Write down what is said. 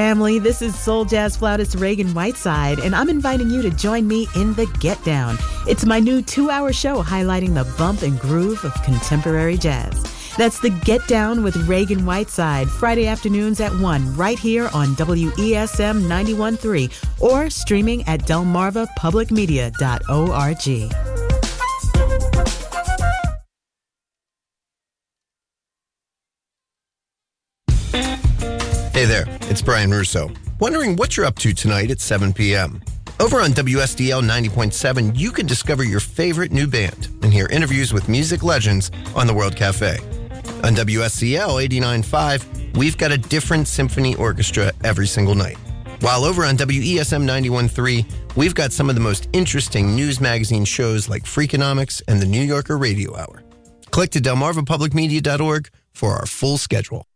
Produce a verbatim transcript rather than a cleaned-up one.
family. This is soul jazz flautist Reagan Whiteside, and I'm inviting you to join me in The Get Down. It's my new two-hour show highlighting the bump and groove of contemporary jazz. That's The Get Down with Reagan Whiteside, Friday afternoons at one, right here on W E S M ninety-one point three, or streaming at delmarva public media dot org. Hey there, it's Brian Russo. Wondering what you're up to tonight at seven p.m. Over on W S D L ninety point seven, you can discover your favorite new band and hear interviews with music legends on the World Cafe. On W S C L eighty-nine point five, we've got a different symphony orchestra every single night. While over on W E S M ninety-one point three, we've got some of the most interesting news magazine shows like Freakonomics and the New Yorker Radio Hour. Click to delmarva public media dot org for our full schedule.